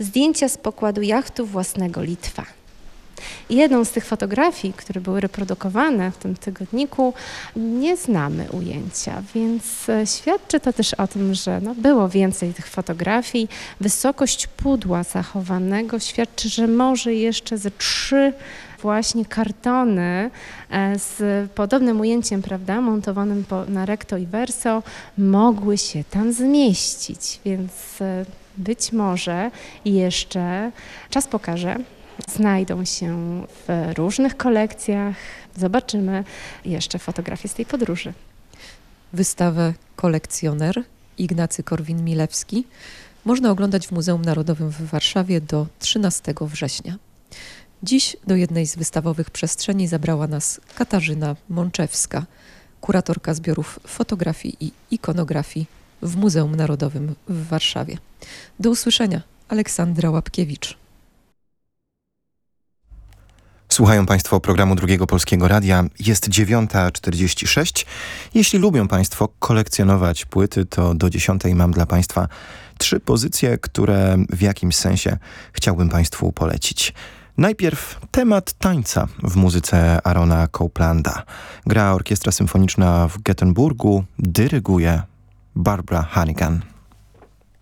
zdjęcia z pokładu jachtu własnego Litwa. Jedną z tych fotografii, które były reprodukowane w tym tygodniku, nie znamy ujęcia, więc świadczy to też o tym, że było więcej tych fotografii. Wysokość pudła zachowanego świadczy, że może jeszcze ze 3 właśnie kartony z podobnym ujęciem, prawda, montowanym na recto i verso, mogły się tam zmieścić, więc być może jeszcze czas pokaże. Znajdą się w różnych kolekcjach. Zobaczymy jeszcze fotografie z tej podróży. Wystawę Kolekcjoner Ignacy Korwin-Milewski można oglądać w Muzeum Narodowym w Warszawie do 13 września. Dziś do jednej z wystawowych przestrzeni zabrała nas Katarzyna Mączewska, kuratorka zbiorów fotografii i ikonografii w Muzeum Narodowym w Warszawie. Do usłyszenia. Aleksandra Łapkiewicz. Słuchają Państwo programu Drugiego Polskiego Radia. Jest 9:46. Jeśli lubią Państwo kolekcjonować płyty, to do 10:00 mam dla Państwa 3 pozycje, które w jakimś sensie chciałbym Państwu polecić. Najpierw temat tańca w muzyce Aarona Coplanda. Gra Orkiestra Symfoniczna w Gotemburgu, dyryguje Barbara Hannigan.